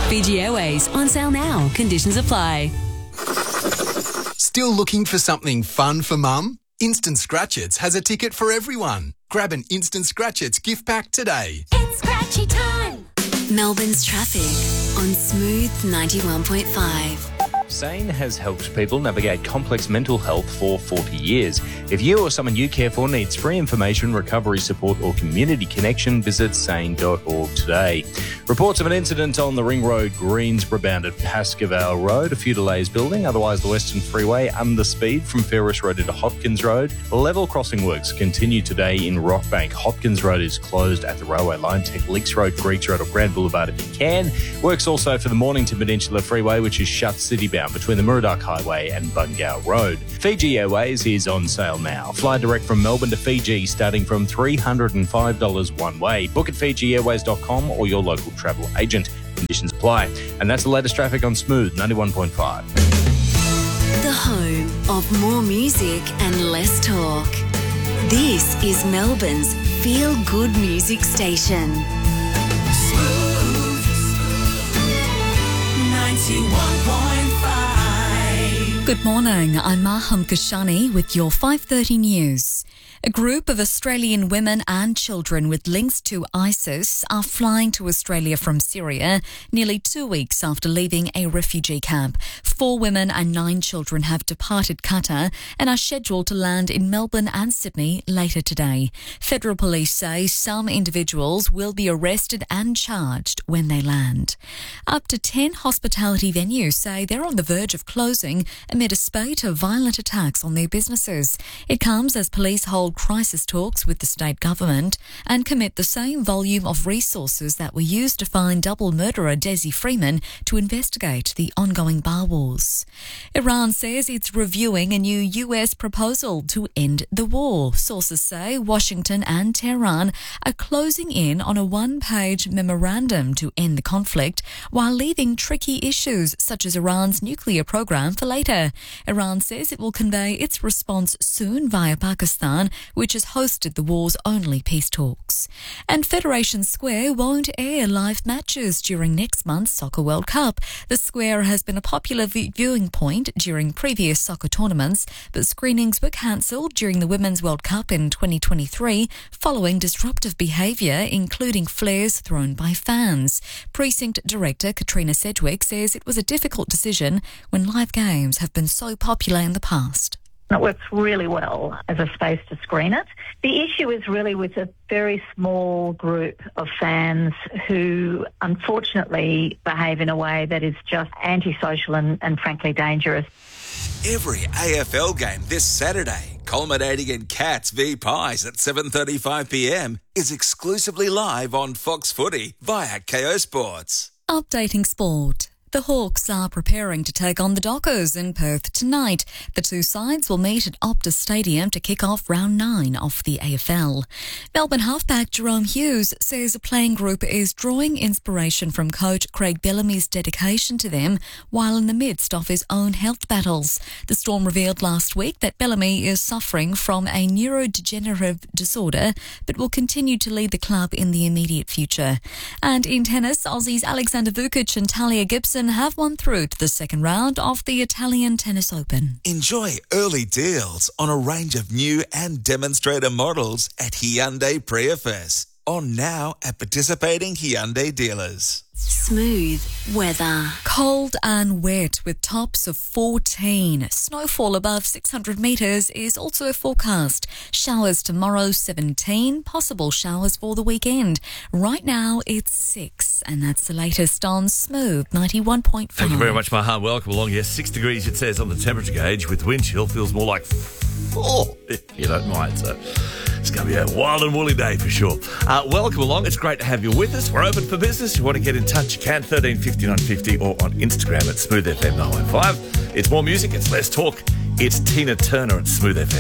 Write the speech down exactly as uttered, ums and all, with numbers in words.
Fiji Airways, on sale now. Conditions apply. Still looking for something fun for mum? Instant Scratchits has a ticket for everyone. Grab an Instant Scratchits gift pack today. It's Scratchy time. Melbourne's traffic on Smooth ninety-one point five. SANE has helped people navigate complex mental health for forty years. If you or someone you care for needs free information, recovery support or community connection, visit sane dot org today. Reports of an incident on the Ring Road Greensborough bound at Pascoe Road. A few delays building, otherwise the Western Freeway under speed from Ferris Road into Hopkins Road. Level crossing works continue today in Rockbank. Hopkins Road is closed at the railway line. Take Leaks Road, Greeks Road or Grand Boulevard if you can. Works also for the Mornington Peninsula Freeway, which is shut city-bound between the Murdoch Highway and Bungao Road. Fiji Airways is on sale now. Fly direct from Melbourne to Fiji starting from three hundred five dollars one way. Book at fiji airways dot com or your local travel agent. Conditions apply. And that's the latest traffic on Smooth ninety-one point five. The home of more music and less talk. This is Melbourne's feel-good music station. Smooth ninety-one point five. Good morning, I'm Maham Kashani with your five thirty news. A group of Australian women and children with links to ISIS are flying to Australia from Syria nearly two weeks after leaving a refugee camp. Four women and nine children have departed Qatar and are scheduled to land in Melbourne and Sydney later today. Federal police say some individuals will be arrested and charged when they land. Up to ten hospitality venues say they're on the verge of closing amid a spate of violent attacks on their businesses. It comes as police hold crisis talks with the state government and commit the same volume of resources that were used to find double murderer Desi Freeman to investigate the ongoing bar wars. Iran says it's reviewing a new U S proposal to end the war. Sources say Washington and Tehran are closing in on a one-page memorandum to end the conflict while leaving tricky issues such as Iran's nuclear program for later. Iran says it will convey its response soon via Pakistan, which has hosted the war's only peace talks. And Federation Square won't air live matches during next month's Soccer World Cup. The square has been a popular viewing point during previous soccer tournaments, but screenings were cancelled during the Women's World Cup in twenty twenty-three following disruptive behaviour, including flares thrown by fans. Precinct Director Katrina Sedgwick says it was a difficult decision when live games have been so popular in the past. It works really well as a space to screen it. The issue is really with a very small group of fans who unfortunately behave in a way that is just antisocial and, and frankly dangerous. Every A F L game this Saturday, culminating in Cats v Pies at seven thirty-five p m, is exclusively live on Fox Footy via K O Sports. Updating sport. The Hawks are preparing to take on the Dockers in Perth tonight. The two sides will meet at Optus Stadium to kick off round nine of the A F L. Melbourne halfback Jerome Hughes says the playing group is drawing inspiration from coach Craig Bellamy's dedication to them while in the midst of his own health battles. The Storm revealed last week that Bellamy is suffering from a neurodegenerative disorder but will continue to lead the club in the immediate future. And in tennis, Aussies Alexander Vukic and Talia Gibson have won through to the second round of the Italian Tennis Open. Enjoy early deals on a range of new and demonstrator models at Hyundai Prius. On now at participating Hyundai dealers. Smooth weather. Cold and wet with tops of fourteen. Snowfall above six hundred metres is also forecast. Showers tomorrow, seventeen. Possible showers for the weekend. Right now it's six. And that's the latest on Smooth ninety-one point five. Thank you very much, Mahan. Welcome along. Yes, six degrees it says on the temperature gauge. With wind chill, feels more like four, if you don't mind. So it's going to be a wild and woolly day for sure. Uh, welcome along. It's great to have you with us. We're open for business. If you want to get in touch, you can. thirteen fifty, nine fifty or on Instagram at Smooth F M nine one five. It's more music. It's less talk. It's Tina Turner at Smooth F M.